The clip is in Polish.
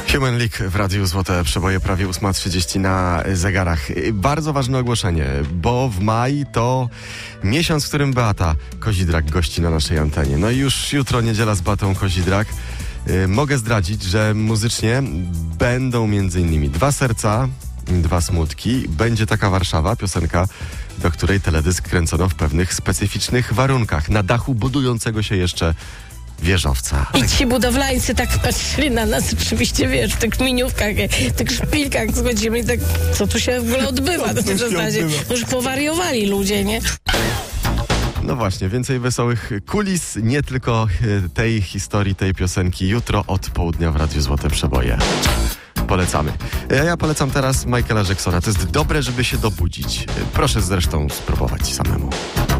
Human League w Radiu Złote Przeboje, prawie 8:30 na zegarach. Bardzo ważne ogłoszenie, bo w maj to miesiąc, w którym Beata Kozidrak gości na naszej antenie. No i już jutro niedziela z Beatą Kozidrak. Mogę zdradzić, że muzycznie będą m.in. Dwa serca, dwa smutki. Będzie taka Warszawa, piosenka, do której teledysk kręcono w pewnych specyficznych warunkach. Na dachu budującego się jeszcze wieżowca. I ci budowlańcy tak patrzyli na nas, oczywiście, wiesz, w tych miniówkach, w tych szpilkach schodzimy i tak, co tu się w ogóle odbywa na tej zasadzie. Już powariowali ludzie, nie? No właśnie, więcej wesołych kulis, nie tylko tej historii, tej piosenki jutro od południa w Radiu Złote Przeboje. Polecamy. Ja polecam teraz Michaela Jacksona. To jest dobre, żeby się dobudzić. Proszę zresztą spróbować samemu.